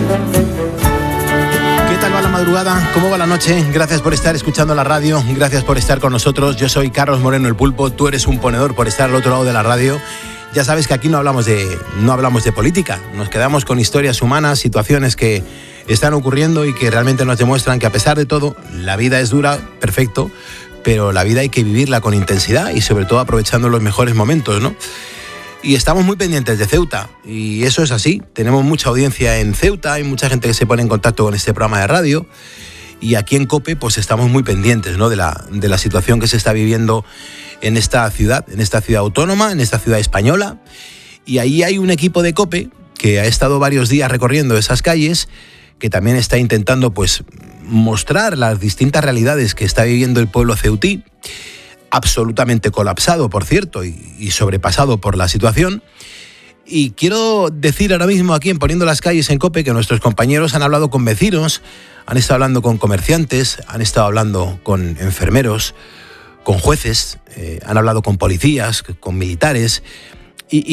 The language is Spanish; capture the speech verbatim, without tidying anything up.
¿Qué tal va la madrugada? ¿Cómo va la noche? Gracias por estar escuchando la radio, gracias por estar con nosotros. Yo soy Carlos Moreno el Pulpo, tú eres un ponedor por estar al otro lado de la radio. Ya sabes que aquí no hablamos de, no hablamos de política, nos quedamos con historias humanas, situaciones que están ocurriendo y que realmente nos demuestran que a pesar de todo, la vida es dura, perfecto, pero la vida hay que vivirla con intensidad y sobre todo aprovechando los mejores momentos, ¿no? Y estamos muy pendientes de Ceuta, y eso es así, tenemos mucha audiencia en Ceuta, hay mucha gente que se pone en contacto con este programa de radio, y aquí en COPE pues estamos muy pendientes, ¿no?, de la, de la situación que se está viviendo en esta ciudad, en esta ciudad autónoma, en esta ciudad española, y ahí hay un equipo de COPE que ha estado varios días recorriendo esas calles, que también está intentando pues mostrar las distintas realidades que está viviendo el pueblo ceutí, absolutamente colapsado, por cierto, y, y sobrepasado por la situación. Y quiero decir ahora mismo aquí en Poniendo las Calles en COPE que nuestros compañeros han hablado con vecinos, han estado hablando con comerciantes, han estado hablando con enfermeros, con jueces, eh, han hablado con policías, con militares,